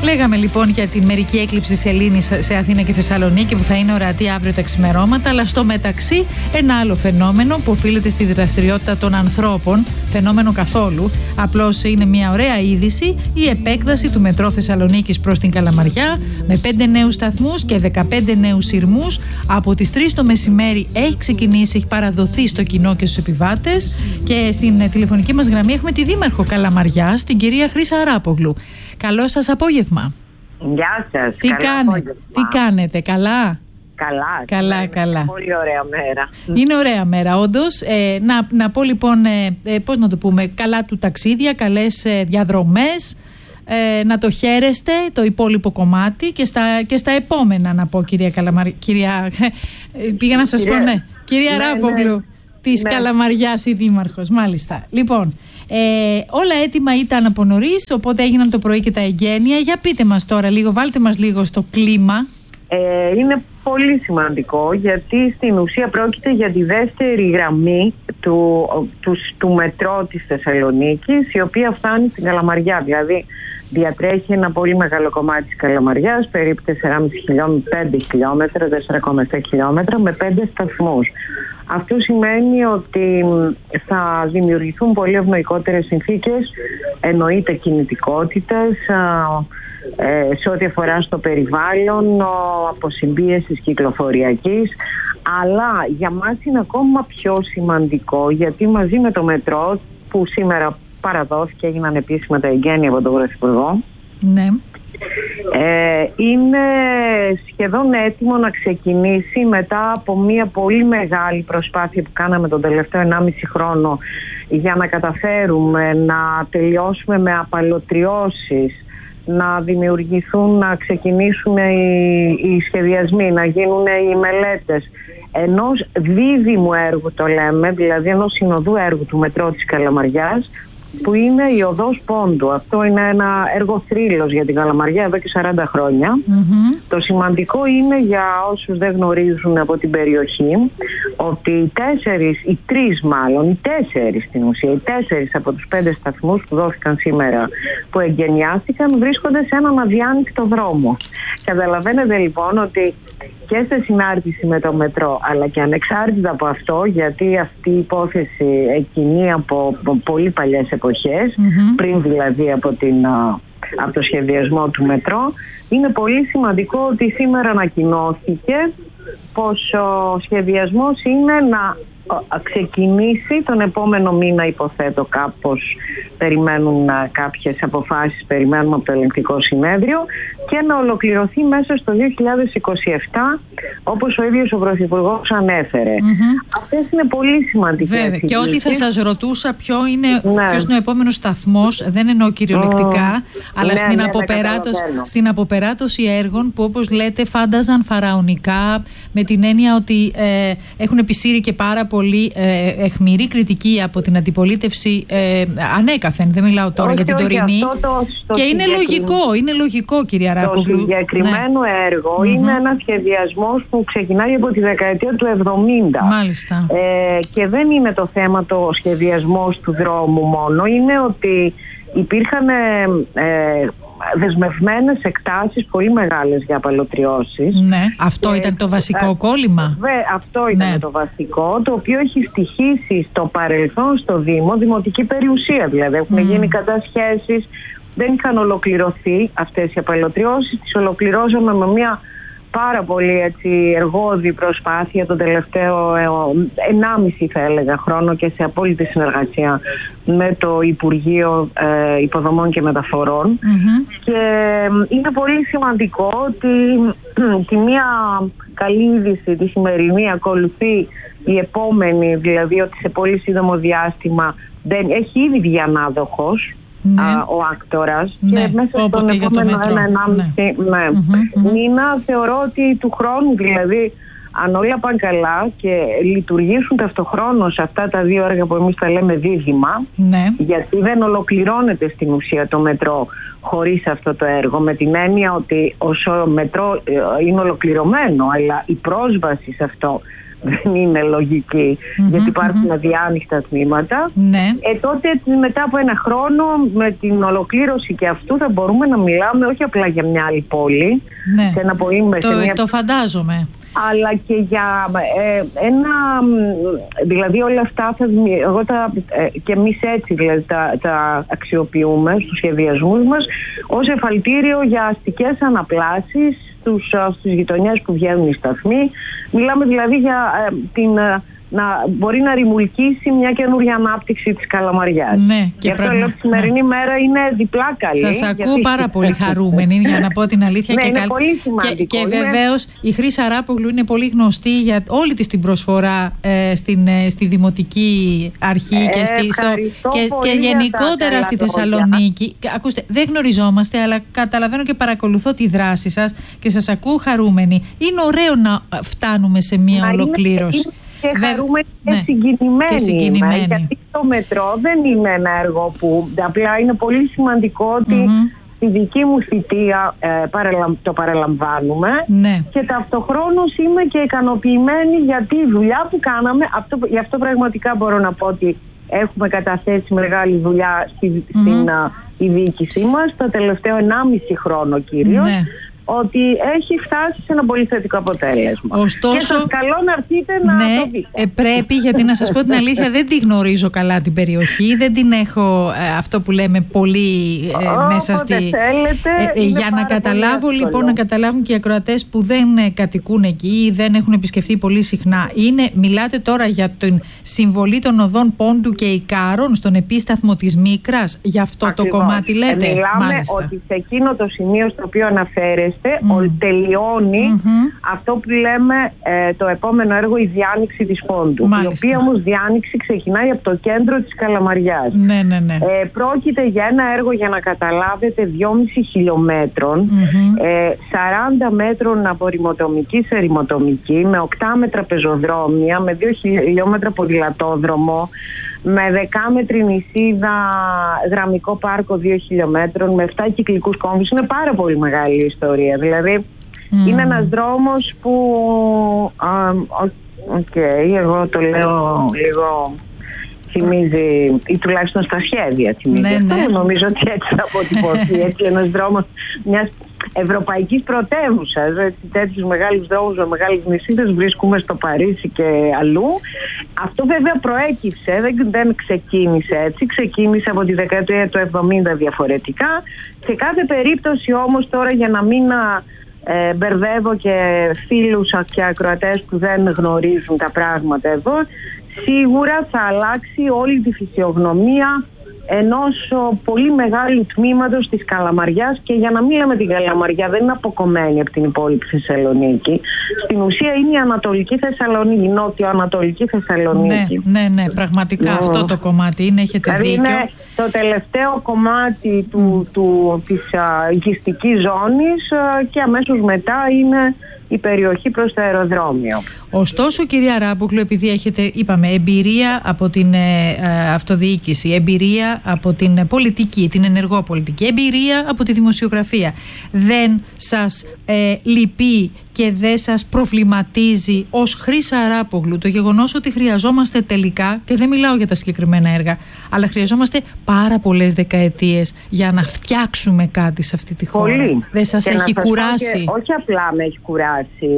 Λέγαμε λοιπόν για τη μερική έκλειψη σελήνης σε Αθήνα και Θεσσαλονίκη που θα είναι ορατή αύριο τα ξημερώματα, αλλά στο μεταξύ ένα άλλο φαινόμενο που οφείλεται στη δραστηριότητα των ανθρώπων, φαινόμενο καθόλου, απλώς είναι μια ωραία είδηση, η επέκταση του μετρό Θεσσαλονίκης προς την Καλαμαριά με 5 νέους σταθμούς και 15 νέους σειρμούς. Από τις 3 το μεσημέρι έχει ξεκινήσει, έχει παραδοθεί στο κοινό και στους επιβάτες, και στην τηλεφωνική μας γραμμή έχουμε τη Δήμαρχο Καλαμαριάς, την κυρία Χρύσα Αράπογλου. Καλό σας απόγευμα. Γεια σας. Τι κάνετε, καλά? Καλά. Πολύ ωραία μέρα. Είναι ωραία μέρα, όντως. Να πω λοιπόν, πώς να το πούμε, καλά του ταξίδια, καλές διαδρομές, να το χαίρεστε το υπόλοιπο κομμάτι και στα επόμενα, να πω, πήγα να σας πω, ναι, κυρία Αράπογλου, της Καλαμαριάς η Δήμαρχος, μάλιστα. Λοιπόν, όλα έτοιμα ήταν από νωρίς, οπότε έγιναν το πρωί και τα εγγένεια. Για πείτε μας τώρα λίγο, βάλτε μας λίγο στο κλίμα. Είναι πολύ σημαντικό, γιατί στην ουσία πρόκειται για τη δεύτερη γραμμή του μετρό της Θεσσαλονίκης, η οποία φτάνει στην Καλαμαριά. Δηλαδή διατρέχει ένα πολύ μεγάλο κομμάτι της Καλαμαριάς, περίπου 4,5 χιλιόμετρα, 5 χιλιόμετρα, 4,7 χιλιόμετρα, με 5 σταθμούς. Αυτό σημαίνει ότι θα δημιουργηθούν πολύ ευνοϊκότερες συνθήκες, εννοείται κινητικότητες, σε ό,τι αφορά στο περιβάλλον, αποσυμπίεσης κυκλοφοριακής, αλλά για μας είναι ακόμα πιο σημαντικό, γιατί μαζί με το μετρό που σήμερα παραδόθηκε, έγιναν επίσημα τα εγγένεια από τον Πρωθυπουργό, ναι, είναι σχεδόν έτοιμο να ξεκινήσει μετά από μια πολύ μεγάλη προσπάθεια που κάναμε τον τελευταίο 1,5 χρόνο για να καταφέρουμε να τελειώσουμε με απαλωτριώσεις, να δημιουργηθούν, να ξεκινήσουν οι σχεδιασμοί, να γίνουν οι μελέτες ενός δίδυμου έργου, το λέμε, δηλαδή ενός συνοδού έργου του μετρό της Καλαμαριάς, που είναι η Οδός Πόντου. Αυτό είναι ένα έργο θρύλος για την Καλαμαριά εδώ και 40 χρόνια. Το σημαντικό είναι, για όσους δεν γνωρίζουν από την περιοχή, ότι οι 4 στην ουσία, οι 4 από τους 5 σταθμούς που δόθηκαν σήμερα, που εγκαινιάστηκαν, βρίσκονται σε έναν αδιάνυκτο δρόμο. Καταλαβαίνετε λοιπόν ότι και σε συνάρτηση με το μετρό, αλλά και ανεξάρτητα από αυτό, γιατί αυτή η υπόθεση εκκινεί από πολύ παλιές εποχές, πριν δηλαδή από το σχεδιασμό του μετρό, είναι πολύ σημαντικό ότι σήμερα ανακοινώθηκε πως ο σχεδιασμός είναι να ξεκινήσει τον επόμενο μήνα, υποθέτω κάπως, περιμένουν κάποιες αποφάσεις, περιμένουμε από το ελεγκτικό συνέδριο, και να ολοκληρωθεί μέσα στο 2027, όπως ο ίδιος ο Πρωθυπουργός ανέφερε. Αυτές είναι πολύ σημαντικές. Βέβαια, και ό,τι θα σας ρωτούσα ποιος είναι ο επόμενος σταθμός, δεν εννοώ κυριολεκτικά, αλλά στην αποπεράτωση έργων που, όπως λέτε, φάνταζαν φαραωνικά, με την έννοια ότι έχουν επισύρει και πάρα πολύ αιχμηρή κριτική από την αντιπολίτευση ανέκαθεν. Δεν μιλάω τώρα για την τωρινή. Και είναι λογικό, κυρία Αράπογλου. Το συγκεκριμένο έργο είναι ένα σχεδιασμός που ξεκινάει από τη δεκαετία του 70. Μάλιστα. Και δεν είναι το θέμα το σχεδιασμός του δρόμου μόνο, είναι ότι υπήρχαν δεσμευμένες εκτάσεις πολύ μεγάλες για απαλωτριώσεις. Ναι, αυτό ήταν το βασικό κόλλημα. Αυτό ήταν το βασικό, το οποίο έχει στοιχήσει στο παρελθόν στο Δήμο δημοτική περιουσία. Δηλαδή έχουν γίνει κατασχέσεις, δεν είχαν ολοκληρωθεί αυτές οι απαλωτριώσεις, τις ολοκληρώσαμε με μια πάρα πολύ εργώδη προσπάθεια τον τελευταίο 1,5 θα έλεγα χρόνο, και σε απόλυτη συνεργασία με το Υπουργείο Υποδομών και Μεταφορών. Και είναι πολύ σημαντικό ότι τη μία καλή είδηση, τη σημερινή, ακολουθεί η επόμενη, δηλαδή ότι σε πολύ σύντομο διάστημα έχει ήδη βγει ανάδοχος ο άκτορας, και μέσα στον επόμενο 1,5 μήνα θεωρώ ότι του χρόνου, δηλαδή αν όλα πάνε καλά και λειτουργήσουν ταυτοχρόνως αυτά τα δύο έργα που εμείς τα λέμε δίδυμα, γιατί δεν ολοκληρώνεται στην ουσία το μετρό χωρίς αυτό το έργο, με την έννοια ότι όσο μετρό είναι ολοκληρωμένο, αλλά η πρόσβαση σε αυτό δεν είναι λογική, γιατί υπάρχουν αδιάνοιχτα τμήματα. Ναι. Τότε μετά από ένα χρόνο, με την ολοκλήρωση και αυτού, θα μπορούμε να μιλάμε όχι απλά για μια άλλη πόλη, ναι. σε ένα πολύ το φαντάζομαι. Αλλά και για δηλαδή όλα αυτά και εμείς έτσι δηλαδή τα αξιοποιούμε στους σχεδιασμούς μας ως εφαλτήριο για αστικές αναπλάσεις στις γειτονιές που βγαίνουν οι σταθμοί. Μιλάμε δηλαδή για μπορεί να ρημουλκίσει μια καινούργια ανάπτυξη της Καλαμαριάς. Ναι, γι' αυτό λέω ότι η σημερινή μέρα είναι διπλά καλή. Σας ακούω πάρα πολύ χαρούμενη, για να πω την αλήθεια. Ναι, είναι πολύ σημαντικό. Και βεβαίως η Χρύς Αράπογλου είναι πολύ γνωστή για όλη της την προσφορά στη Δημοτική Αρχή και γενικότερα στη Θεσσαλονίκη. Ακούστε, δεν γνωριζόμαστε, αλλά καταλαβαίνω και παρακολουθώ τη δράση σας και σας ακούω χαρούμενη. Είναι ωραίο να φτάνουμε σε μια ολοκλήρωση. Και χαρούμενη και συγκινημένη. Γιατί το μετρό δεν είναι ένα έργο που απλά είναι πολύ σημαντικό ότι στη δική μου θητεία το παραλαμβάνουμε, ναι. Και ταυτοχρόνως είμαι και ικανοποιημένη γιατί η δουλειά που κάναμε, γι' αυτό πραγματικά μπορώ να πω ότι έχουμε καταθέσει μεγάλη δουλειά στην διοίκησή μας το τελευταίο 1,5 χρόνο κυρίως. Ναι. Ότι έχει φτάσει σε ένα πολύ θετικό αποτέλεσμα. Ωστόσο, και σας καλώ να έρθετε να το δείτε. Πρέπει, γιατί να σας πω την αλήθεια, δεν τη γνωρίζω καλά την περιοχή, δεν την έχω αυτό που λέμε πολύ μέσα στη... θέλετε, για να καταλάβω λοιπόν, να καταλάβουν και οι ακροατές που δεν κατοικούν εκεί ή δεν έχουν επισκεφθεί πολύ συχνά. Μιλάτε τώρα για την συμβολή των οδών Πόντου και Ικάρων στον επίσταθμο της Μίκρας, για αυτό ακριβώς. Το κομμάτι λέτε. Μιλάμε ότι σε εκείνο το σημείο στο οποίο αναφέρεστε τελειώνει αυτό που λέμε το επόμενο έργο, η διάνοιξη της Πόντου. Μάλιστα. Η οποία όμως διάνοιξη ξεκινάει από το κέντρο της Καλαμαριάς. Ναι. Πρόκειται για ένα έργο, για να καταλάβετε, 2,5 χιλιόμετρων, 40 μέτρων από ρημοτομική σε ρημοτομική, με 8 μέτρα πεζοδρόμια, με 2 χιλιόμετρα ποδηλατόδρομο, με 10 νησίδα, γραμμικό πάρκο 2 χιλιόμετρων, με 7 κυκλικούς κόμβους. Είναι πάρα πολύ μεγάλη ιστορία. Δηλαδή, είναι ένας δρόμος που... εγώ το λέω λίγο... θυμίζει, ή τουλάχιστον στα σχέδια θυμίζει. Ναι. Νομίζω ότι έτσι θα αποτυπωθεί. Έτσι, ένας δρόμος μιας ευρωπαϊκής πρωτεύουσας. Τέτοιους μεγάλους δρόμους με μεγάλες νησίδες βρίσκουμε στο Παρίσι και αλλού. Αυτό βέβαια προέκυψε, δεν ξεκίνησε έτσι. Ξεκίνησε από τη δεκαετία του 70 διαφορετικά. Σε κάθε περίπτωση όμως τώρα, για να μην μπερδεύω και φίλους και ακροατές που δεν γνωρίζουν τα πράγματα εδώ, σίγουρα θα αλλάξει όλη τη φυσιογνωμία ενός πολύ μεγάλου τμήματος της Καλαμαριάς, και για να μην λέμε την Καλαμαριά δεν είναι αποκομμένη από την υπόλοιπη Θεσσαλονίκη. Στην ουσία είναι η Ανατολική Θεσσαλονίκη, η Νότιο-Ανατολική Θεσσαλονίκη. Ναι, πραγματικά αυτό το κομμάτι είναι, έχετε δηλαδή δίκιο. Είναι το τελευταίο κομμάτι της οικιστικής ζώνης και αμέσως μετά είναι η περιοχή προς το αεροδρόμιο. Ωστόσο, κυρία Αράπογλου, επειδή έχετε, είπαμε, εμπειρία από την αυτοδιοίκηση, εμπειρία από την πολιτική, την ενεργό πολιτική, εμπειρία από τη δημοσιογραφία, δεν σας λυπεί και δεν σας προβληματίζει ως Χρύς Αράπογλου το γεγονός ότι χρειαζόμαστε τελικά, και δεν μιλάω για τα συγκεκριμένα έργα, αλλά χρειαζόμαστε πάρα πολλές δεκαετίες για να φτιάξουμε κάτι σε αυτή τη χώρα? Πολύ. Δεν σας έχει κουράσει? Όχι απλά με έχει κουράσει.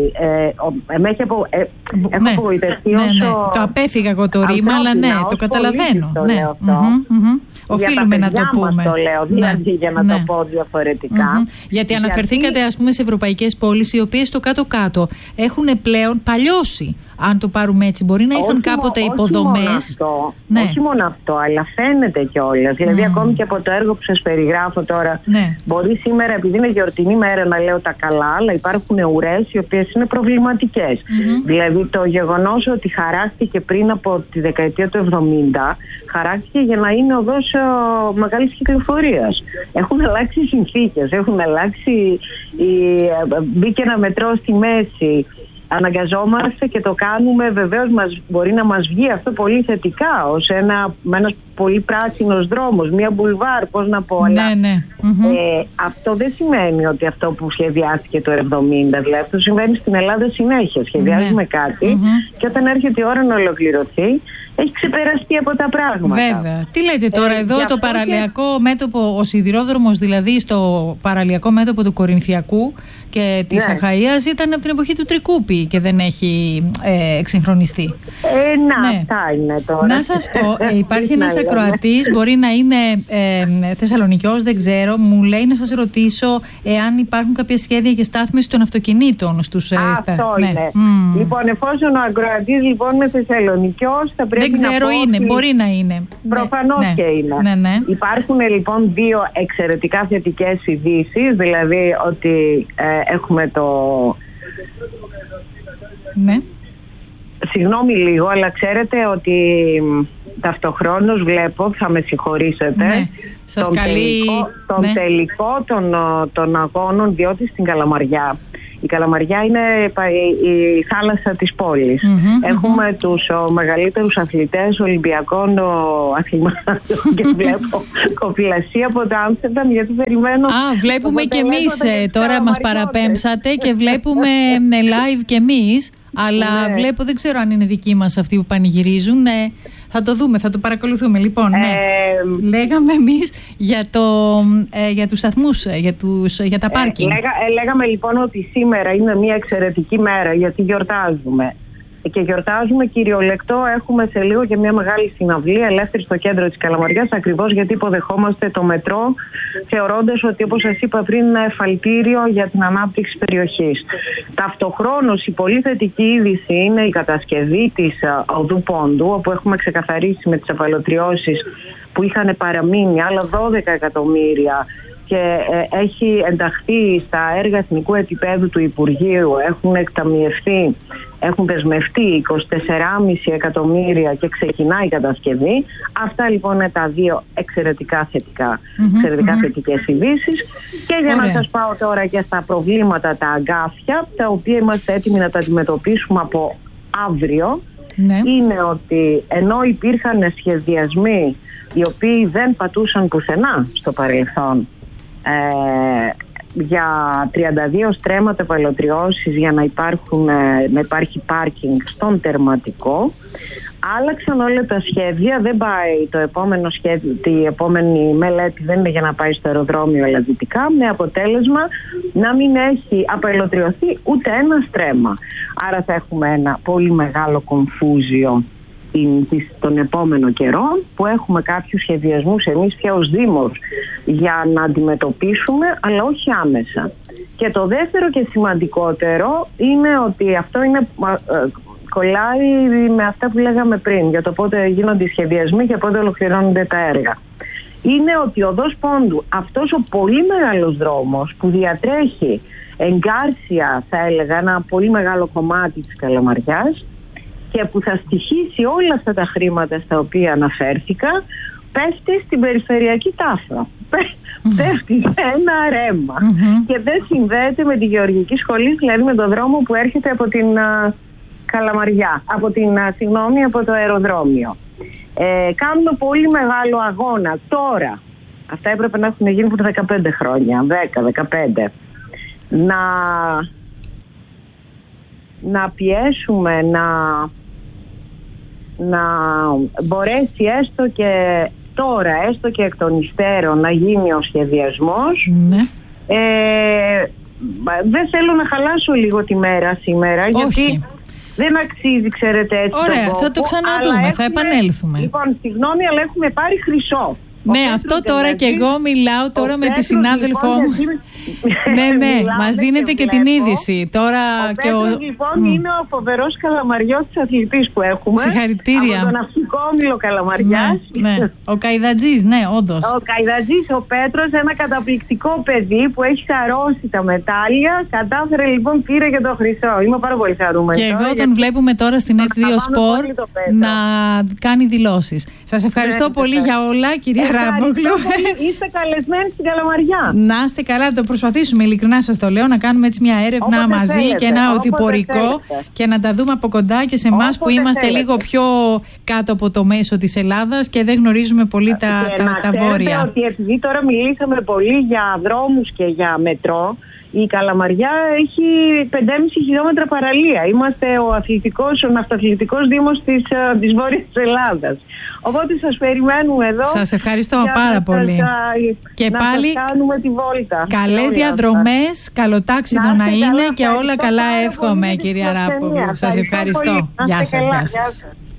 Έχω απογοητευτεί όσο... Το απέφυγα εγώ το ρήμα, αλλά ναι, το καταλαβαίνω. Οφείλουμε να το πούμε. Το λέω, δηλαδή, για να το πω διαφορετικά. Γιατί αναφερθήκατε, ας πούμε, σε ευρωπαϊκές πόλεις, οι οποίες στο κάτω-κάτω έχουν πλέον παλιώσει. Αν το πάρουμε έτσι, μπορεί να είχαν κάποτε υποδομές. Όχι μόνο αυτό, αλλά φαίνεται κιόλας. Δηλαδή, ακόμη και από το έργο που σας περιγράφω τώρα, μπορεί σήμερα, επειδή είναι γιορτινή μέρα, να λέω τα καλά, αλλά υπάρχουν ουρές οι οποίες είναι προβληματικές. Δηλαδή, το γεγονός ότι χαράχτηκε πριν από τη δεκαετία του 70, χαράχτηκε για να είναι οδός μεγάλης κυκλοφορίας. Έχουν αλλάξει οι συνθήκες, έχουν αλλάξει. Μπήκε ένα μετρό στη μέση. αναγκαζόμαστε και το κάνουμε. Βεβαίως μπορεί να μας βγει αυτό πολύ θετικά ως ένας πολύ πράσινος δρόμος, μια μπουλβάρ, πώς να πω. Ναι, αλλά, ναι. αυτό δεν σημαίνει ότι αυτό που σχεδιάστηκε το 70, δηλαδή αυτό συμβαίνει στην Ελλάδα συνέχεια. Σχεδιάζουμε κάτι και όταν έρχεται η ώρα να ολοκληρωθεί, έχει ξεπεραστεί από τα πράγματα. Βέβαια. Τι λέτε τώρα εδώ, το παραλιακό μέτωπο, ο σιδηρόδρομος δηλαδή στο παραλιακό μέτωπο του Κορινθιακού και της Αχαΐας ήταν από την εποχή του Τρικούπη και δεν έχει εξυγχρονιστεί. Αυτά είναι τώρα. Να σας πω, υπάρχει ένας ακροατής, μπορεί να είναι Θεσσαλονικιός, δεν ξέρω, μου λέει να σας ρωτήσω εάν υπάρχουν κάποια σχέδια για στάθμιση των αυτοκινήτων στους αυτό είναι. Λοιπόν, εφόσον ο ακροατής λοιπόν είναι Θεσσαλονικιός, θα πρέπει δεν ξέρω, μπορεί να είναι. Προφανώς και είναι. Ναι. Υπάρχουν λοιπόν 2 εξαιρετικά θετικές ειδήσεις, δηλαδή ότι έχουμε το... Ναι. Συγγνώμη λίγο, αλλά ξέρετε ότι ταυτοχρόνως βλέπω, θα με συγχωρήσετε, τον τελικό των αγώνων, διότι στην Καλαμαριά. Η Καλαμαριά είναι η θάλασσα της πόλης. Έχουμε τους μεγαλύτερους αθλητές Ολυμπιακών αθλημάτων και βλέπω κοπηλασία από το Άμστερνταμ, γιατί περιμένω... Βλέπουμε και εμείς, τώρα μας παραπέμψατε και βλέπουμε live και εμείς, αλλά βλέπω, δεν ξέρω αν είναι δικοί μας αυτοί που πανηγυρίζουν. Θα το δούμε, θα το παρακολουθούμε. Λοιπόν, λέγαμε εμείς για τους σταθμούς, για τα πάρκινγκ. Λέγαμε λοιπόν ότι σήμερα είναι μια εξαιρετική μέρα, γιατί γιορτάζουμε. Και γιορτάζουμε κυριολεκτό. Έχουμε σε λίγο και μια μεγάλη συναυλία ελεύθερη στο κέντρο της Καλαμαριάς, ακριβώς γιατί υποδεχόμαστε το μετρό, θεωρώντας ότι, όπως σας είπα πριν, είναι εφαλτήριο για την ανάπτυξη της περιοχής. Ταυτοχρόνως η πολύ θετική είδηση είναι η κατασκευή της οδού Πόντου, όπου έχουμε ξεκαθαρίσει με τις απαλωτριώσεις που είχαν παραμείνει άλλα 12 εκατομμύρια και έχει ενταχθεί στα έργα εθνικού επίπεδου του Υπουργείου. Έχουν εκταμιευθεί, έχουν δεσμευτεί 24,5 εκατομμύρια και ξεκινάει η κατασκευή. Αυτά λοιπόν είναι τα 2 εξαιρετικά θετικές ειδήσεις. Και για να σας πάω τώρα και στα προβλήματα τα αγκάθια, τα οποία είμαστε έτοιμοι να τα αντιμετωπίσουμε από αύριο, είναι ότι ενώ υπήρχαν σχεδιασμοί οι οποίοι δεν πατούσαν πουθενά στο παρελθόν, για 32 στρέμματα επαλωτριώσεις για να υπάρχει πάρκινγκ στον τερματικό, άλλαξαν όλα τα σχέδια. Δεν πάει το επόμενο σχέδιο, η επόμενη μελέτη δεν είναι για να πάει στο αεροδρόμιο αλλά δυτικά, με αποτέλεσμα να μην έχει απαλωτριωθεί ούτε ένα στρέμμα. Άρα θα έχουμε ένα πολύ μεγάλο κομφούζιο τον επόμενο καιρό, που έχουμε κάποιους σχεδιασμούς εμείς πια ως Δήμος για να αντιμετωπίσουμε, αλλά όχι άμεσα. Και το δεύτερο και σημαντικότερο είναι ότι αυτό κολλάει με αυτά που λέγαμε πριν για το πότε γίνονται οι σχεδιασμοί και πότε ολοκληρώνονται τα έργα. Είναι ότι ο οδός Πόντου, αυτός ο πολύ μεγάλος δρόμος που διατρέχει εγκάρσια, θα έλεγα, ένα πολύ μεγάλο κομμάτι της Καλαμαριάς και που θα στοιχήσει όλα αυτά τα χρήματα στα οποία αναφέρθηκα, πέφτει στην περιφερειακή τάφα. Πέφτει σε ένα ρέμα και δεν συνδέεται με τη Γεωργική Σχολή, δηλαδή με τον δρόμο που έρχεται από την Καλαμαριά, από το αεροδρόμιο. Κάνουμε πολύ μεγάλο αγώνα τώρα. Αυτά έπρεπε να έχουν γίνει πριν 15 χρόνια, 10-15. Να πιέσουμε να μπορέσει έστω και τώρα, έστω και εκ των υστέρων, να γίνει ο σχεδιασμός. Δεν θέλω να χαλάσω λίγο τη μέρα σήμερα. Όχι. Γιατί δεν αξίζει, ξέρετε, έτσι. Ωραία, θα το ξαναδούμε, θα επανέλθουμε. Λοιπόν, συγγνώμη, αλλά έχουμε πάρει χρυσό. Ναι, αυτό τώρα και εγώ μιλάω τώρα με τη συνάδελφό μου. Ναι, μας δίνετε και την είδηση. Τώρα και ο λοιπόν είναι ο φοβερός καλαμαριώτης αθλητής που έχουμε. Συγχαρητήρια. Από τον ναυτικό όμιλο Καλαμαριάς. Ναι. Ο Καϊδατζής, ναι, όντως. Ο Καϊδατζής, ο Πέτρος, ένα καταπληκτικό παιδί που έχει χαρώσει τα μετάλλια. Κατάφερε λοιπόν, πήρε και το χρυσό. Είμαι πάρα πολύ χαρούμενη. Και εγώ τον βλέπουμε τώρα στην ΕΡΤ2 Sport να κάνει δηλώσεις. Σας ευχαριστώ πολύ για όλα, κυρία Ράπογλου. Είστε καλεσμένοι στην Καλαμαριά. Να είστε καλά, το προσπαθήσουμε. Ειλικρινά σας το λέω, να κάνουμε έτσι μια έρευνα Όποτε μαζί θέλετε, και ένα οδηπορικό θέλετε. και να τα δούμε από κοντά και σε εμάς που είμαστε θέλετε. λίγο πιο κάτω από το μέσο της Ελλάδας και δεν γνωρίζουμε πολύ τα βόρεια. Ότι επειδή τώρα μιλήσαμε πολύ για δρόμους και για μετρό, η Καλαμαριά έχει 5,5 χιλιόμετρα παραλία. Είμαστε ο ναυταθλητικός δήμος της Βόρειας Ελλάδας. Οπότε σας περιμένουμε εδώ. Σας ευχαριστώ πάρα πολύ. Και να πάλι σας κάνουμε τη βόλτα. καλές διαδρομές, καλοτάξιδο να είναι και όλα καλά εύχομαι, κυρία Ράπογλου. Σας ευχαριστώ. Γεια σας.